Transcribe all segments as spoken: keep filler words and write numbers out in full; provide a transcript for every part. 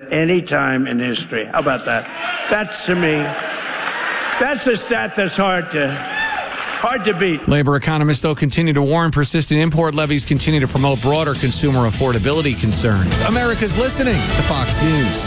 any time in history. How about that? That's, to me, that's a stat that's hard to, hard to beat. Labor economists, though, continue to warn persistent import levies continue to promote broader consumer affordability concerns. America's listening to Fox News.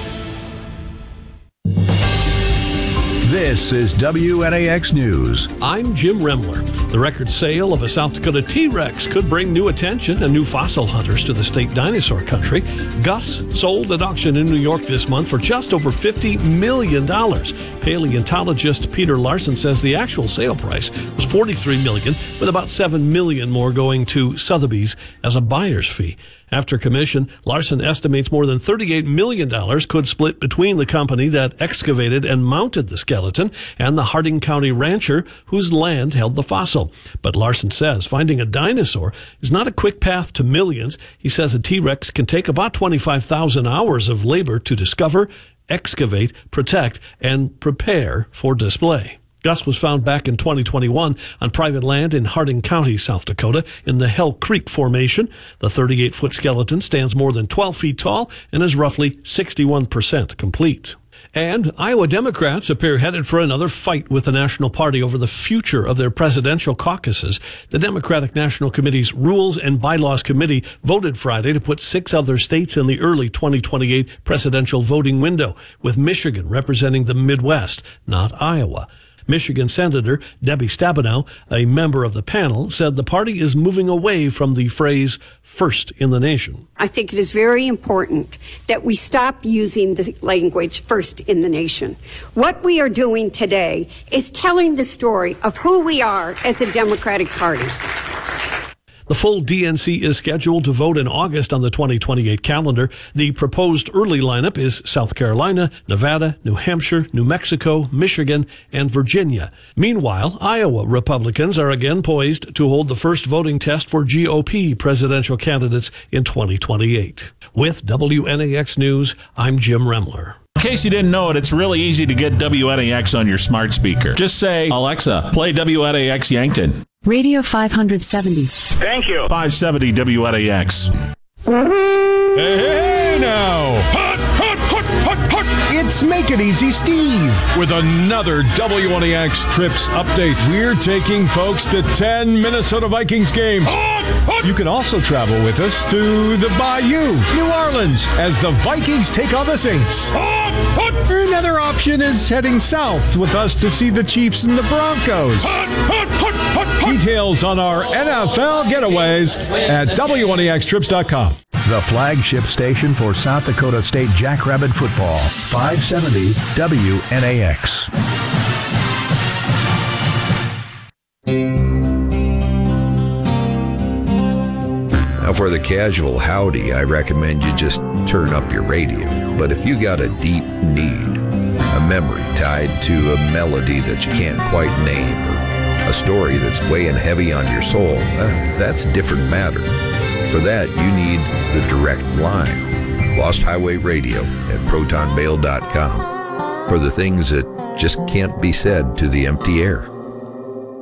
This is W N A X News. I'm Jim Remler. The record sale of a South Dakota T-Rex could bring new attention and new fossil hunters to the state dinosaur country. Gus sold at auction in New York this month for just over fifty million dollars. Paleontologist Peter Larson says the actual sale price was forty-three million dollars, with about seven million dollars more going to Sotheby's as a buyer's fee. After commission, Larson estimates more than thirty-eight million dollars could split between the company that excavated and mounted the skeleton and the Harding County rancher whose land held the fossil. But Larson says finding a dinosaur is not a quick path to millions. He says a T-Rex can take about twenty-five thousand hours of labor to discover, excavate, protect, and prepare for display. Gus was found back in twenty twenty-one on private land in Harding County, South Dakota, in the Hell Creek Formation. The thirty-eight foot skeleton stands more than twelve feet tall and is roughly sixty-one percent complete. And Iowa Democrats appear headed for another fight with the National Party over the future of their presidential caucuses. The Democratic National Committee's Rules and Bylaws Committee voted Friday to put six other states in the early twenty twenty-eight presidential voting window, with Michigan representing the Midwest, not Iowa. Michigan Senator Debbie Stabenow, a member of the panel, said the party is moving away from the phrase first in the nation. I think it is very important that we stop using the language first in the nation. What we are doing today is telling the story of who we are as a Democratic Party. The full D N C is scheduled to vote in August on the twenty twenty-eight calendar. The proposed early lineup is South Carolina, Nevada, New Hampshire, New Mexico, Michigan, and Virginia. Meanwhile, Iowa Republicans are again poised to hold the first voting test for G O P presidential candidates in twenty twenty-eight. With W N A X News, I'm Jim Remler. In case you didn't know it, it's really easy to get W N A X on your smart speaker. Just say, Alexa, play W N A X Yankton. Radio five seventy. Thank you. five seventy W N A X. Hey, hey now! Hot, hot, hot, hot, hot! It's Make It Easy Steve with another W N A X Trips update. We're taking folks to ten Minnesota Vikings games. Hot, hot! You can also travel with us to the Bayou, New Orleans, as the Vikings take on the Saints. Hot, hot! Another option is heading south with us to see the Chiefs and the Broncos. Hot, hot, hot, hot, hot! Details on our N F L getaways at W N A X trips dot com. The flagship station for South Dakota State Jackrabbit football, five seventy W N A X. Now, for the casual howdy, I recommend you just turn up your radio. But if you got a deep need, a memory tied to a melody that you can't quite name, or a story that's weighing heavy on your soul, that's a different matter. For that, you need the direct line, Lost Highway Radio at proton bail dot com, for the things that just can't be said to the empty air.